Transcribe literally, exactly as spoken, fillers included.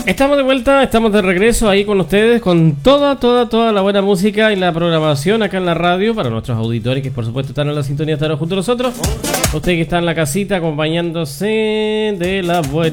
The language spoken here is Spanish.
Estamos de vuelta, estamos de regreso ahí con ustedes, con toda, toda, toda la buena música y la programación acá en la radio para nuestros auditores que por supuesto están en la sintonía, estar junto a nosotros. Usted que está en la casita acompañándose de la buena